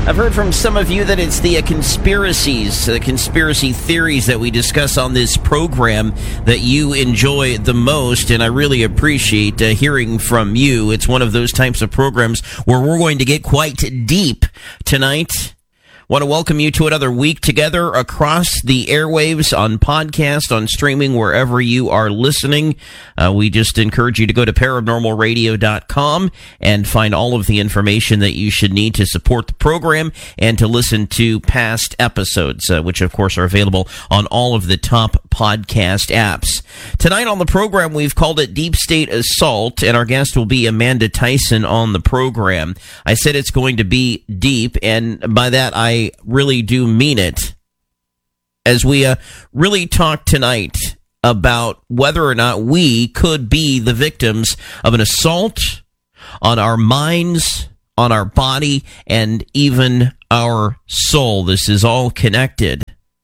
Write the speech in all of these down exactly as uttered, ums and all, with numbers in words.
I've heard from some of you that it's the uh, conspiracies, the conspiracy theories that we discuss on this program that you enjoy the most, and I really appreciate uh, hearing from you. It's one of those types of programs where we're going to get quite deep tonight. Want to welcome you to another week together across the airwaves, on podcast, on streaming, wherever you are listening. Uh, we just encourage you to go to paranormal radio dot com and find all of the information that you should need to support the program and to listen to past episodes, uh, which of course are available on all of the top podcast apps. Tonight on the program, we've called it Deep State Assault, and our guest will be Amanda Tyson on the program. I said it's going to be deep, and by that I really do mean it, as we uh, really talk tonight about whether or not we could be the victims of an assault on our minds, on our body, and even our soul. This is all connected.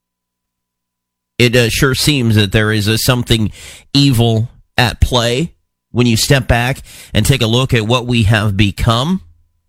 It uh, sure seems that there is uh, something evil at play when you step back and take a look at what we have become.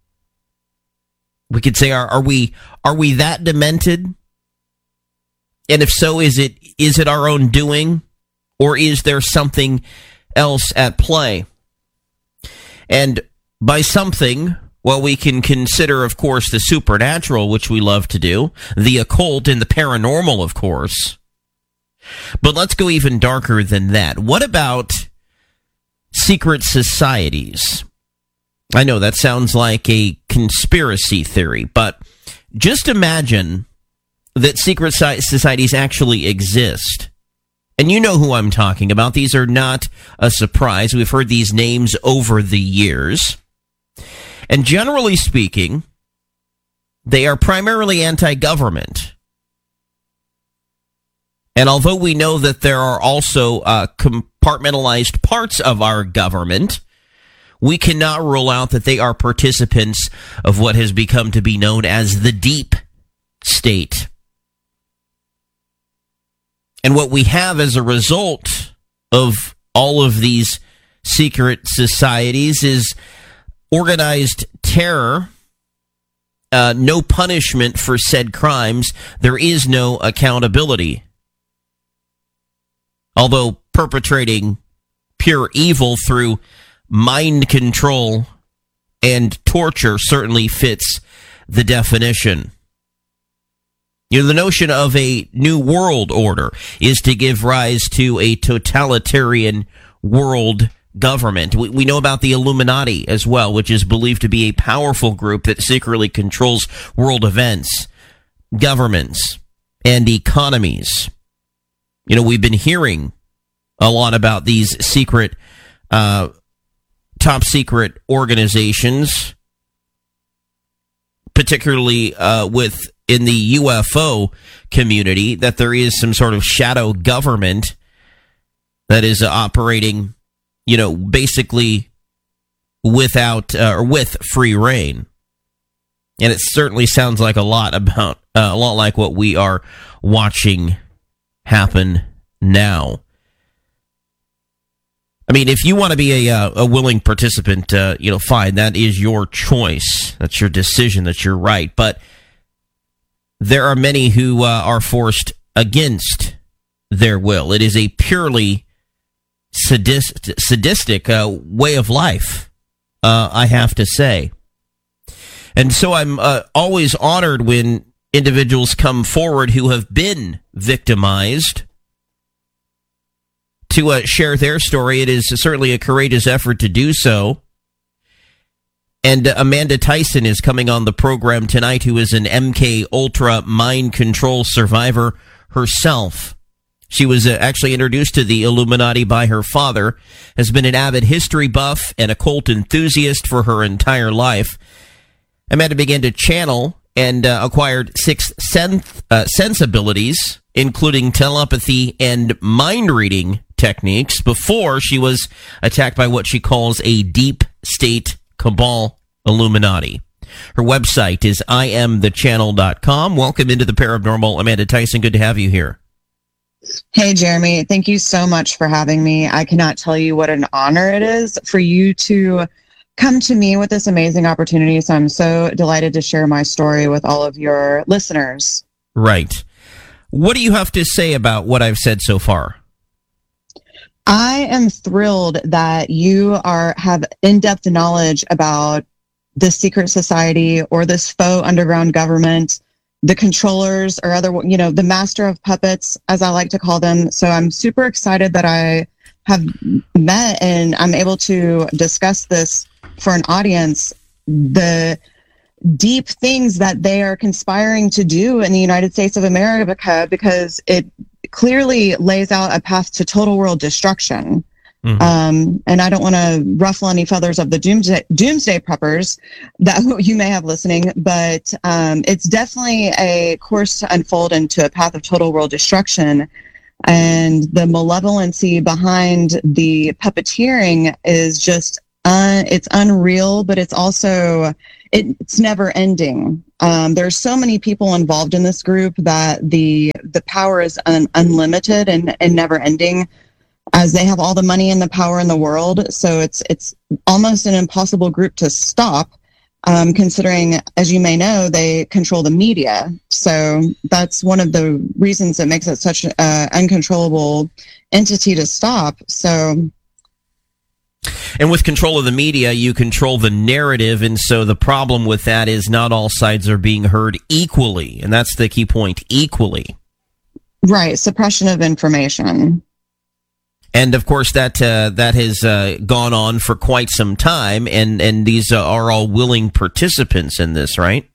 We could say, are, are we are we that demented? And if so, is it is it our own doing, or is there something else at play? And by something, well, we can consider, of course, the supernatural, which we love to do, the occult and the paranormal, of course. But let's go even darker than that. What about secret societies? I know that sounds like a conspiracy theory, but just imagine that secret societies actually exist. And you know who I'm talking about. These are not a surprise. We've heard these names over the years. And generally speaking, they are primarily anti-government. And although we know that there are also uh, compartmentalized parts of our government, we cannot rule out that they are participants of what has become to be known as the deep state. And what we have as a result of all of these secret societies is organized terror, uh, no punishment for said crimes. There is no accountability. Although perpetrating pure evil through mind control and torture certainly fits the definition. You know, the notion of a new world order is to give rise to a totalitarian world government. We, we know about the Illuminati as well, which is believed to be a powerful group that secretly controls world events, governments, and economies. You know, we've been hearing a lot about these secret uh top secret organizations, particularly uh, with in the U F O community, that there is some sort of shadow government that is uh, operating, you know, basically without uh, or with free reign. And it certainly sounds like a lot about uh, a lot like what we are watching happen now. I mean, if you want to be a uh, a willing participant, uh, you know, fine, that is your choice. That's your decision. That's your right. But there are many who uh, are forced against their will. It is a purely sadist, sadistic uh, way of life, uh, I have to say. And so I'm uh, always honored when individuals come forward who have been victimized to uh, share their story. It is certainly a courageous effort to do so. And uh, Amanda Tyson is coming on the program tonight, who is an M K Ultra mind control survivor herself. She was uh, actually introduced to the Illuminati by her father, has been an avid history buff and occult enthusiast for her entire life. Amanda began to channel and uh, acquired six sense, uh, sensibilities, including telepathy and mind reading techniques, before she was attacked by what she calls a deep state cabal Illuminati. Her website is I am the channel dot com. Welcome into the Paranormal, Amanda Tyson. Good to have you here. Hey, Jeremy. Thank you so much for having me. I cannot tell you what an honor it is for you to come to me with this amazing opportunity. So I'm so delighted to share my story with all of your listeners. Right. What do you have to say about what I've said so far? I am thrilled that you are have in-depth knowledge about the secret society or this faux underground government, the controllers or other, you know, the master of puppets, as I like to call them. So I'm super excited that I have met and I'm able to discuss this for an audience, the deep things that they are conspiring to do in the United States of America, because it clearly lays out a path to total world destruction. Mm-hmm. Um, and I don't want to ruffle any feathers of the doomsday, doomsday preppers that you may have listening, but um, it's definitely a course to unfold into a path of total world destruction. And the malevolency behind the puppeteering is just, uh, it's unreal, but it's also, it, it's never ending. Um, there's so many people involved in this group that the the power is un, unlimited and, and never ending, as they have all the money and the power in the world. So it's it's almost an impossible group to stop, um, considering, as you may know, they control the media. So that's one of the reasons that makes it such an uh, uncontrollable entity to stop. So. And with control of the media, you control the narrative, and so the problem with that is not all sides are being heard equally, and that's the key point, equally. Right, suppression of information. And of course, that uh, that has uh, gone on for quite some time, and, and these uh, are all willing participants in this, right?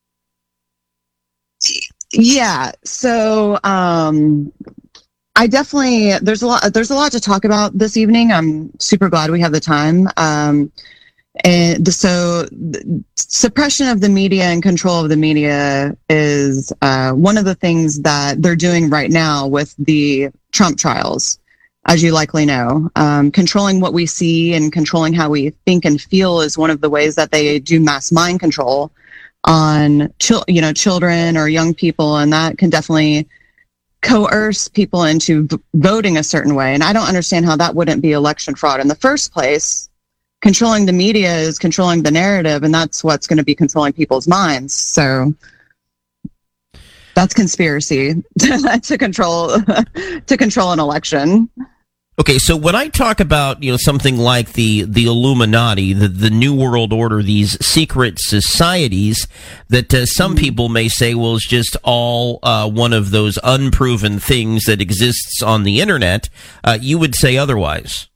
Yeah, so... Um I definitely, there's a lot, there's a lot to talk about this evening. I'm super glad we have the time. Um, and the, so the suppression of the media and control of the media is uh, one of the things that they're doing right now with the Trump trials, as you likely know. Um, controlling what we see and controlling how we think and feel is one of the ways that they do mass mind control on, chil- you know, children or young people, and that can definitely coerce people into v- voting a certain way. And I don't understand how that wouldn't be election fraud in the first place. Controlling the media is controlling the narrative, and that's what's going to be controlling people's minds. So that's conspiracy to control to control an election. Okay, so when I talk about, you know, something like the, the Illuminati, the, the New World Order, these secret societies that uh, some mm-hmm. people may say, well, it's just all uh, one of those unproven things that exists on the internet, uh, you would say otherwise.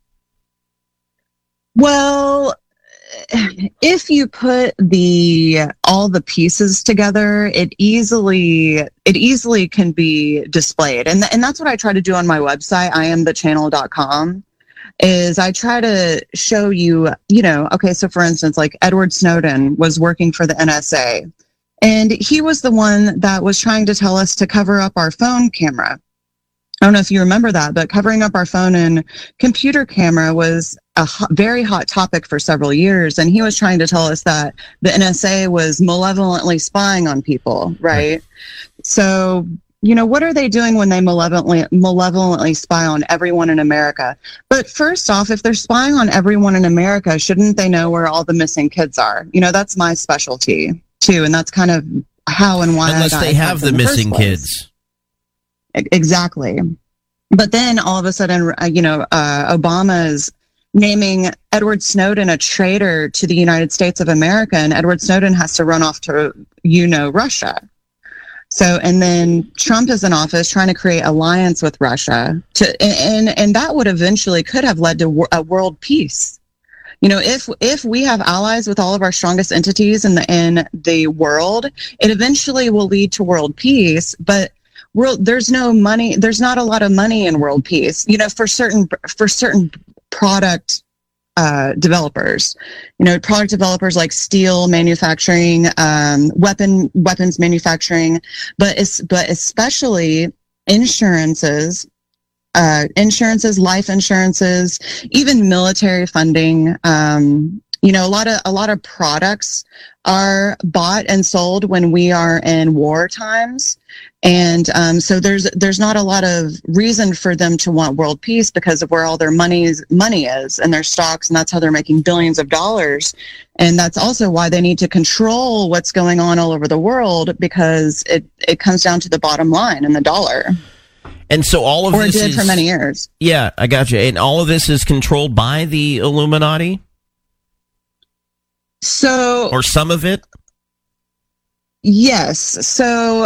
Well, if you put the all the pieces together, it easily it easily can be displayed, and th- and that's what I try to do on my website, I am the channel dot com. Is I try to show you, you know, okay, so for instance, like Edward Snowden was working for the N S A, and he was the one that was trying to tell us to cover up our phone camera. I don't know if you remember that, but covering up our phone and computer camera was a hot, very hot topic for several years. And he was trying to tell us that the N S A was malevolently spying on people, right? right. So, you know, what are they doing when they malevolently, malevolently spy on everyone in America? But first off, if they're spying on everyone in America, shouldn't they know where all the missing kids are? You know, that's my specialty, too. And that's kind of how and why Unless I got they have the, the missing kids. Exactly. But then all of a sudden, uh, you know, uh, Obama's naming Edward Snowden a traitor to the United States of America, and Edward Snowden has to run off to, you know, Russia. So, and then Trump is in office trying to create alliance with Russia, to, and and that would eventually could have led to a world peace. You know, if if we have allies with all of our strongest entities in the in the world, it eventually will lead to world peace. But world, there's no money. There's not a lot of money in world peace. You know, for certain for certain product uh, developers. You know, product developers like steel manufacturing, um, weapon weapons manufacturing, but it's, but especially insurances. Uh, insurances, life insurances, even military funding, um, You know, a lot of a lot of products are bought and sold when we are in war times. And um, so there's there's not a lot of reason for them to want world peace because of where all their money's money is and their stocks, and that's how they're making billions of dollars. And that's also why they need to control what's going on all over the world, because it, it comes down to the bottom line and the dollar. And so all of or this it did is, for many years. Yeah, I got you. And all of this is controlled by the Illuminati? So, or some of it? Yes. So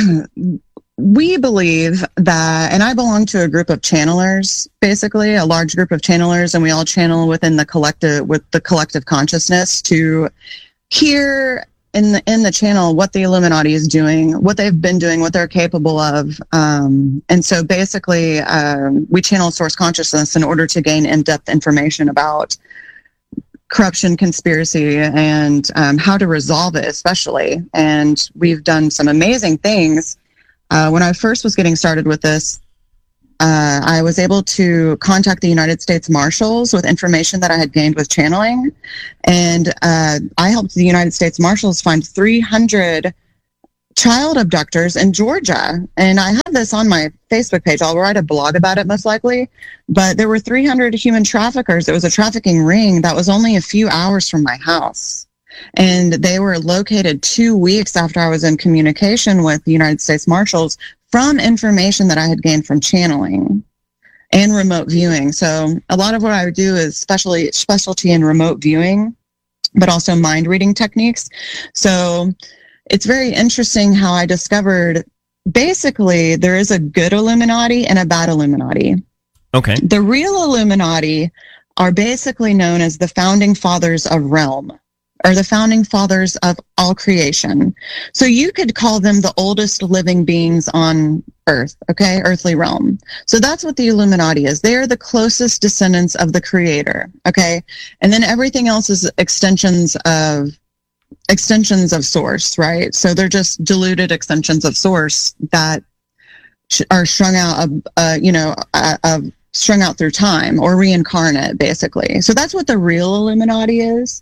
we believe that, and I belong to a group of channelers, basically a large group of channelers, and we all channel within the collective, with the collective consciousness to hear in the, in the channel what the Illuminati is doing, what they've been doing, what they're capable of. Um, and so basically, um, we channel source consciousness in order to gain in-depth information about corruption, conspiracy, and um, how to resolve it, especially. And we've done some amazing things. Uh, when I first was getting started with this, uh, I was able to contact the United States Marshals with information that I had gained with channeling. And uh, I helped the United States Marshals find three hundred child abductors in Georgia. And I have this on my Facebook page. I'll write a blog about it most likely. But there were three hundred human traffickers. It was a trafficking ring that was only a few hours from my house. And they were located two weeks after I was in communication with the United States Marshals from information that I had gained from channeling and remote viewing. So a lot of what I would do is specially specialty in remote viewing, but also mind reading techniques. So it's very interesting how I discovered basically there is a good Illuminati and a bad Illuminati. Okay. The real Illuminati are basically known as the founding fathers of realm, or the founding fathers of all creation. So you could call them the oldest living beings on Earth, okay, earthly realm. So that's what the Illuminati is. They are the closest descendants of the Creator, okay? And then everything else is extensions of extensions of source, right? So they're just diluted extensions of source that sh- are strung out, of, uh, you know, uh, uh, strung out through time, or reincarnate, basically. So that's what the real Illuminati is.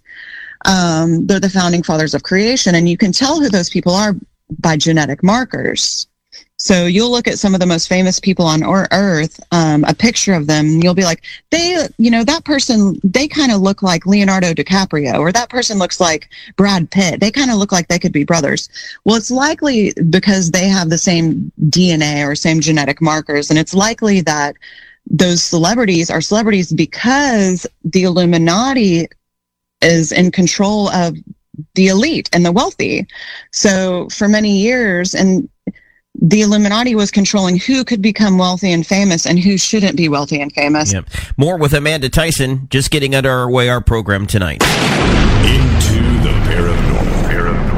Um, they're the founding fathers of creation, and you can tell who those people are by genetic markers. So you'll look at some of the most famous people on Earth, um, a picture of them, and you'll be like, they, you know, that person, they kind of look like Leonardo DiCaprio, or that person looks like Brad Pitt. They kind of look like they could be brothers. Well, it's likely because they have the same D N A or same genetic markers, and it's likely that those celebrities are celebrities because the Illuminati is in control of the elite and the wealthy. So for many years, and the Illuminati was controlling who could become wealthy and famous and who shouldn't be wealthy and famous. Yep. More with Amanda Tyson, just getting underway our program tonight. Into the paranormal. paranormal.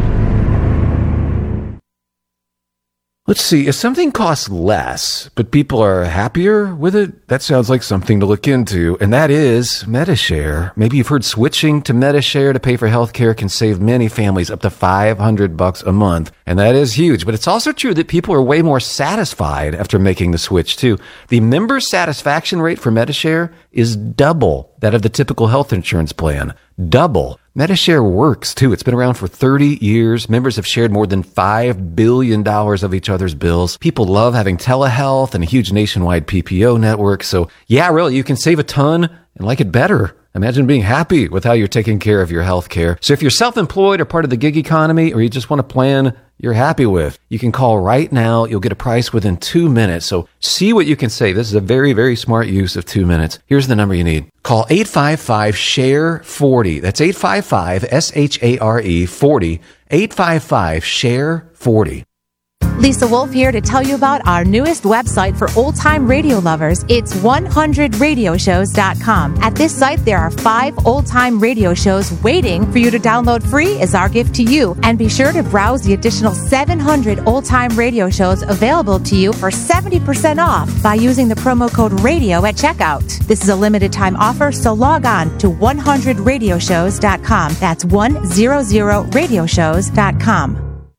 Let's see, if something costs less, but people are happier with it, that sounds like something to look into, and that is Medi-Share. Maybe you've heard switching to Medi-Share to pay for healthcare can save many families up to five hundred bucks a month, and that is huge. But it's also true that people are way more satisfied after making the switch, too. The member satisfaction rate for Medi-Share is double that of the typical health insurance plan. Double. Medi-Share works, too. It's been around for thirty years. Members have shared more than five billion dollars of each other's bills. People love having telehealth and a huge nationwide P P O network. So, yeah, really, you can save a ton and like it better. Imagine being happy with how you're taking care of your health care. So if you're self-employed or part of the gig economy, or you just want a plan you're happy with, you can call right now. You'll get a price within two minutes. So see what you can save. This is a very, very smart use of two minutes. Here's the number you need. Call eight five five, S H A R E, forty. That's eight five five, S H A R E, forty. eight five five, S H A R E, forty. Lisa Wolf here to tell you about our newest website for old-time radio lovers. It's one hundred radio shows dot com. At this site, there are five old-time radio shows waiting for you to download free as our gift to you. And be sure to browse the additional seven hundred old-time radio shows available to you for seventy percent off by using the promo code RADIO at checkout. This is a limited-time offer, so log on to one hundred radio shows dot com. That's one hundred radio shows dot com.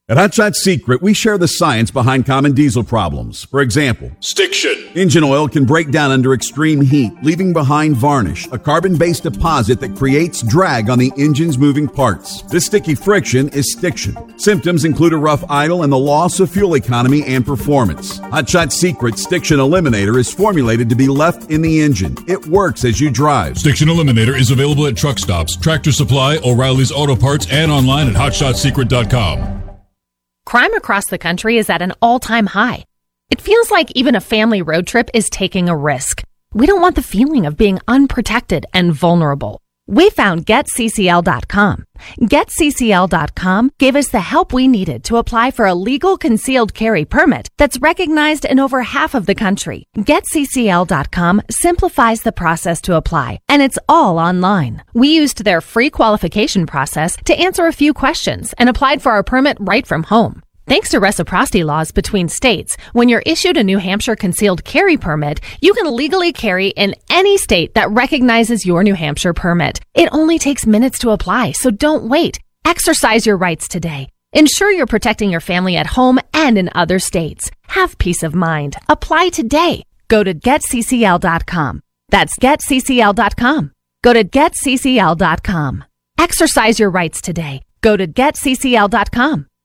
At Hot Shot Secret, we share the science behind common diesel problems. For example, Stiction. Engine oil can break down under extreme heat, leaving behind varnish, a carbon-based deposit that creates drag on the engine's moving parts. This sticky friction is stiction. Symptoms include a rough idle and the loss of fuel economy and performance. Hot Shot Secret Stiction Eliminator is formulated to be left in the engine. It works as you drive. Stiction Eliminator is available at truck stops, Tractor Supply, O'Reilly's Auto Parts, and online at hot shot secret dot com. Crime across the country is at an all-time high. It feels like even a family road trip is taking a risk. We don't want the feeling of being unprotected and vulnerable. We found Get C C L dot com. Get C C L dot com gave us the help we needed to apply for a legal concealed carry permit that's recognized in over half of the country. Get C C L dot com simplifies the process to apply, and it's all online. We used their free qualification process to answer a few questions and applied for our permit right from home. Thanks to reciprocity laws between states, when you're issued a New Hampshire concealed carry permit, you can legally carry in any state that recognizes your New Hampshire permit. It only takes minutes to apply, so don't wait. Exercise your rights today. Ensure you're protecting your family at home and in other states. Have peace of mind. Apply today. Go to Get C C L dot com. That's Get C C L dot com. Go to Get C C L dot com. Exercise your rights today. Go to Get C C L dot com.